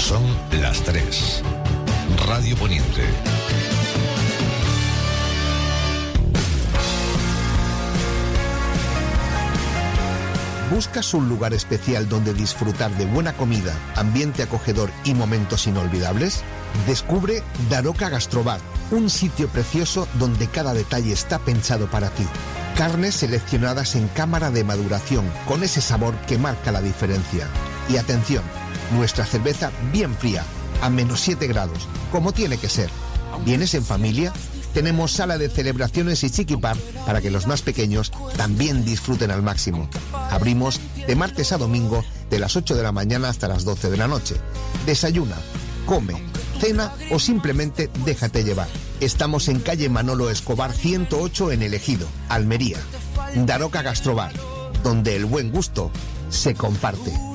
Son las 3. Radio Poniente. ¿Buscas un lugar especial donde disfrutar de buena comida, ambiente acogedor y momentos inolvidables? Descubre Daroca Gastrobar, un sitio precioso donde cada detalle está pensado para ti. Carnes seleccionadas en cámara de maduración, con ese sabor que marca la diferencia. Y atención, nuestra cerveza bien fría, a -7 grados, como tiene que ser. ¿Vienes en familia? Tenemos sala de celebraciones y chiquipar para que los más pequeños también disfruten al máximo. Abrimos de martes a domingo de las 8 de la mañana hasta las 12 de la noche. Desayuna, come, cena o simplemente déjate llevar. Estamos en calle Manolo Escobar 108 en El Ejido, Almería. Daroca Gastrobar, donde el buen gusto se comparte.